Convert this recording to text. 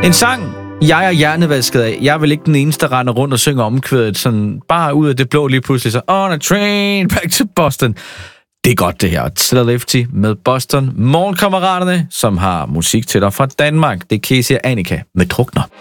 En sang, jeg er hjernevasket af. Jeg er vel ikke den eneste, der render rundt og synger omkvædet, sådan bare ud af det blå lige pludselig, så on a train back to Boston. Det er godt det her. Taylor Lifty med Boston. Morgenkammeraterne, som har musik til dig fra Danmark. Det er Casey og Annika med Drukner.